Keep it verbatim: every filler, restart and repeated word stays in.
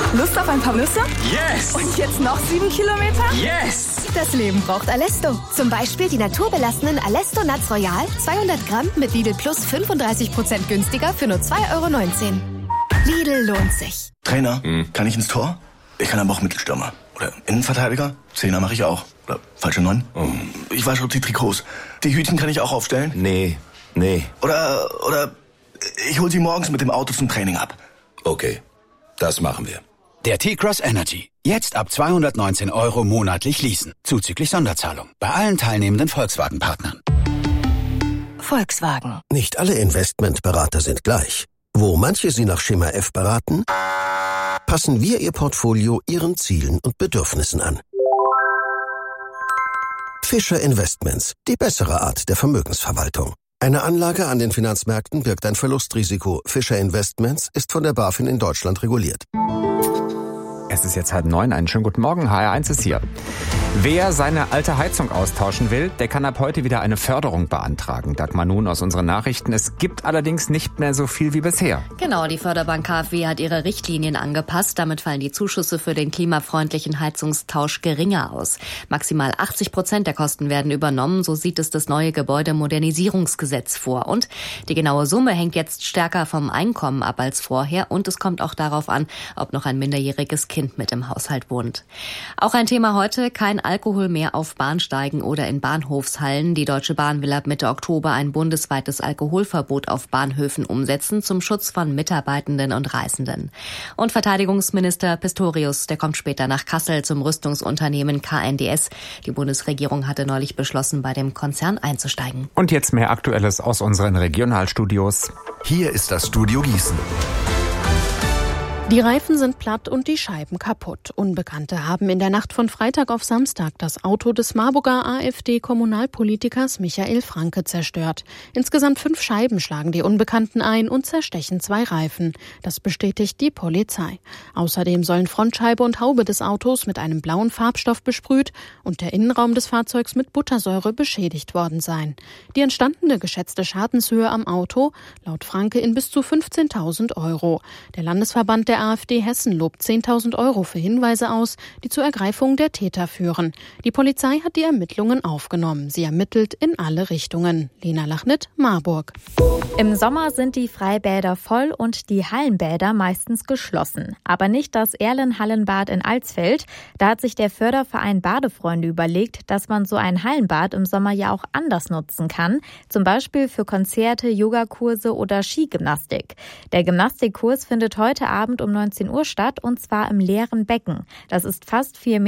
Lust auf ein paar Nüsse? Yes! Und jetzt noch sieben Kilometer? Yes! Das Leben braucht Alesto. Zum Beispiel die naturbelassenen Alesto Nuts Royal, zweihundert Gramm mit Lidl Plus fünfunddreißig Prozent günstiger für nur zwei Euro neunzehn. Lidl lohnt sich. Trainer, hm. kann ich ins Tor? Ich kann aber auch Mittelstürmer. Oder Innenverteidiger? Zehner mache ich auch. Oder falsche Neun? Oh. Ich wasche die Trikots. Die Hütchen kann ich auch aufstellen? Nee, nee. Oder, oder ich hol sie morgens mit dem Auto zum Training ab. Okay, das machen wir. Der T-Cross Energy. Jetzt ab zweihundertneunzehn Euro monatlich leasen. Zuzüglich Sonderzahlung. Bei allen teilnehmenden Volkswagen-Partnern. Volkswagen. Nicht alle Investmentberater sind gleich. Wo manche Sie nach Schema F beraten, passen wir Ihr Portfolio Ihren Zielen und Bedürfnissen an. Fischer Investments. Die bessere Art der Vermögensverwaltung. Eine Anlage an den Finanzmärkten birgt ein Verlustrisiko. Fischer Investments ist von der BaFin in Deutschland reguliert. Es ist jetzt halb neun. Einen schönen guten Morgen. H R eins ist hier. Wer seine alte Heizung austauschen will, der kann ab heute wieder eine Förderung beantragen. Dagmar Nun aus unseren Nachrichten. Es gibt allerdings nicht mehr so viel wie bisher. Genau, die Förderbank KfW hat ihre Richtlinien angepasst. Damit fallen die Zuschüsse für den klimafreundlichen Heizungstausch geringer aus. Maximal achtzig Prozent der Kosten werden übernommen. So sieht es das neue Gebäudemodernisierungsgesetz vor. Und die genaue Summe hängt jetzt stärker vom Einkommen ab als vorher. Und es kommt auch darauf an, ob noch ein minderjähriges Kind mit im Haushalt wohnt. Auch ein Thema heute: kein Alkohol mehr auf Bahnsteigen oder in Bahnhofshallen. Die Deutsche Bahn will ab Mitte Oktober ein bundesweites Alkoholverbot auf Bahnhöfen umsetzen zum Schutz von Mitarbeitenden und Reisenden. Und Verteidigungsminister Pistorius, der kommt später nach Kassel zum Rüstungsunternehmen K N D S. Die Bundesregierung hatte neulich beschlossen, bei dem Konzern einzusteigen. Und jetzt mehr Aktuelles aus unseren Regionalstudios. Hier ist das Studio Gießen. Die Reifen sind platt und die Scheiben kaputt. Unbekannte haben in der Nacht von Freitag auf Samstag das Auto des Marburger AfD-Kommunalpolitikers Michael Franke zerstört. Insgesamt fünf Scheiben schlagen die Unbekannten ein und zerstechen zwei Reifen. Das bestätigt die Polizei. Außerdem sollen Frontscheibe und Haube des Autos mit einem blauen Farbstoff besprüht und der Innenraum des Fahrzeugs mit Buttersäure beschädigt worden sein. Die entstandene geschätzte Schadenshöhe am Auto laut Franke in bis zu fünfzehntausend Euro. Der Landesverband der AfD Hessen lobt zehntausend Euro für Hinweise aus, die zur Ergreifung der Täter führen. Die Polizei hat die Ermittlungen aufgenommen. Sie ermittelt in alle Richtungen. Lena Lachnit, Marburg. Im Sommer sind die Freibäder voll und die Hallenbäder meistens geschlossen. Aber nicht das Erlen-Hallenbad in Alsfeld. Da hat sich der Förderverein Badefreunde überlegt, dass man so ein Hallenbad im Sommer ja auch anders nutzen kann. Zum Beispiel für Konzerte, Yogakurse oder Skigymnastik. Der Gymnastikkurs findet heute Abend um neunzehn Uhr statt, und zwar im leeren Becken. Das ist fast vier Meter